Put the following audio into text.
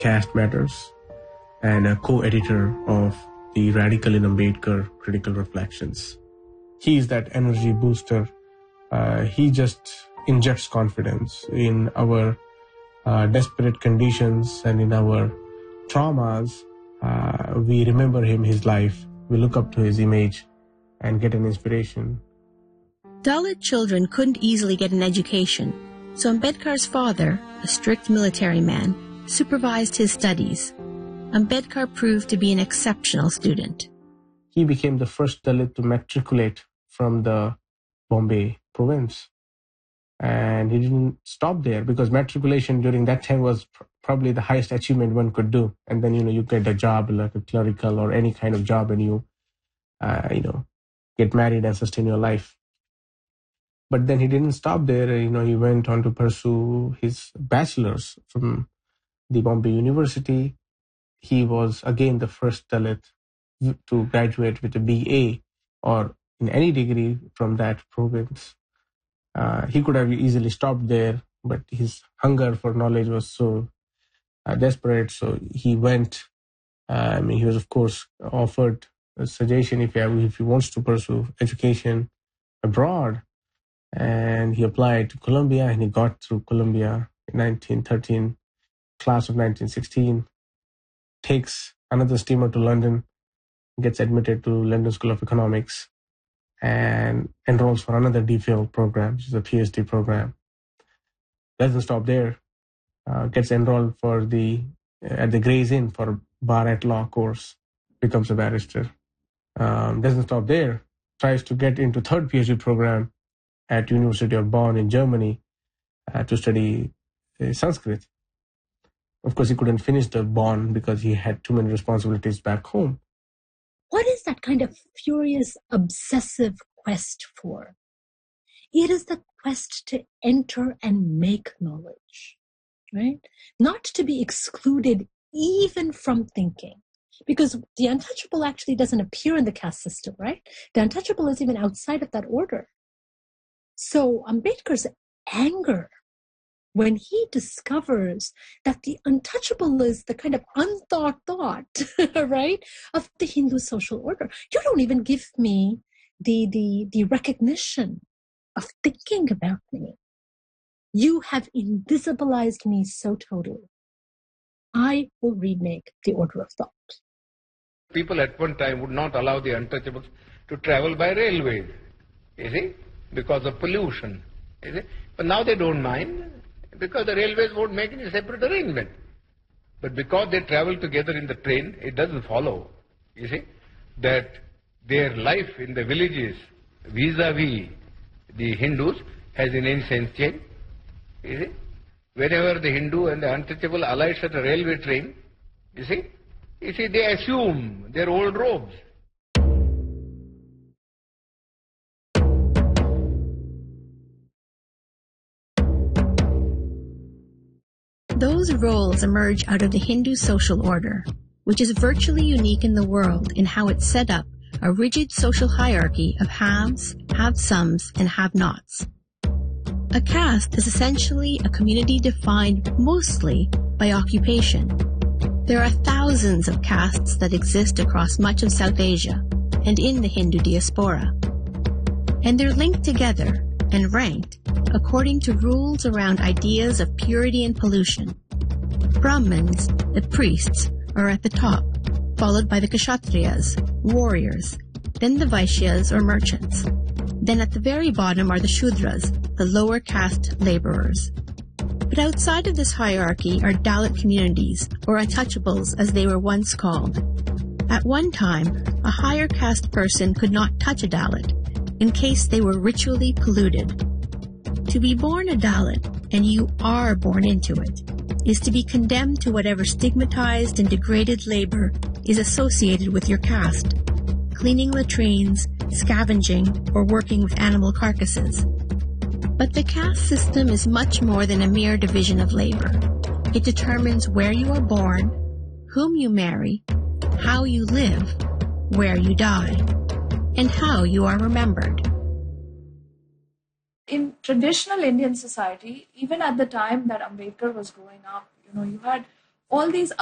Caste Matters and a co-editor of the Radical in Ambedkar Critical Reflections. He is that energy booster. He just injects confidence in our desperate conditions and in our traumas. We remember him, his life. We look up to his image and get an inspiration. Dalit children couldn't easily get an education, so Ambedkar's father, a strict military man, supervised his studies. Ambedkar proved to be an exceptional student. He became the first Dalit to matriculate from the Bombay province. And he didn't stop there because matriculation during that time was probably the highest achievement one could do. And then, you get a job like a clerical or any kind of job and you get married and sustain your life. But then he didn't stop there. He went on to pursue his bachelor's from the Bombay University. He was again the first Dalit to graduate with a BA or in any degree from that province. He could have easily stopped there, but his hunger for knowledge was so desperate. So he went. He was, of course, offered a suggestion if he wants to pursue education abroad. And he applied to Columbia and he got through Columbia in 1913, class of 1916, takes another steamer to London, gets admitted to London School of Economics and enrolls for another DPhil program, which is a PhD program. Doesn't stop there, gets enrolled at the Gray's Inn for Bar at Law course, becomes a barrister. Doesn't stop there, tries to get into third PhD program at University of Bonn in Germany to study Sanskrit. Of course, he couldn't finish the Bonn because he had too many responsibilities back home. What is that kind of furious, obsessive quest for? It is the quest to enter and make knowledge, right? Not to be excluded even from thinking. Because the untouchable actually doesn't appear in the caste system, right? The untouchable is even outside of that order. So Ambedkar's anger when he discovers that the untouchable is the kind of unthought thought, right, of the Hindu social order. You don't even give me the recognition of thinking about me. You have invisibilized me so totally. I will remake the order of thought. People at one time would not allow the untouchables to travel by railway, you see, because of pollution, you see. But now they don't mind because the railways won't make any separate arrangement. But because they travel together in the train, it doesn't follow, you see, that their life in the villages vis-a-vis the Hindus has in any sense changed, you see. Whenever the Hindu and the untouchable alights at a railway train, you see, they assume their old robes. Those roles emerge out of the Hindu social order, which is virtually unique in the world in how it's set up a rigid social hierarchy of haves, have-somes, and have-nots. A caste is essentially a community defined mostly by occupation. There are thousands of castes that exist across much of South Asia and in the Hindu diaspora. And they're linked together and ranked according to rules around ideas of purity and pollution. Brahmins, the priests, are at the top, followed by the Kshatriyas, warriors, then the Vaishyas or merchants. Then at the very bottom are the Shudras, the lower caste laborers. But outside of this hierarchy are Dalit communities, or untouchables as they were once called. At one time, a higher caste person could not touch a Dalit, in case they were ritually polluted. To be born a Dalit, and you are born into it, is to be condemned to whatever stigmatized and degraded labor is associated with your caste, cleaning latrines, scavenging, or working with animal carcasses. But the caste system is much more than a mere division of labor. It determines where you are born, whom you marry, how you live, where you die, and how you are remembered. In traditional Indian society, even at the time that Ambedkar was growing up, you had all these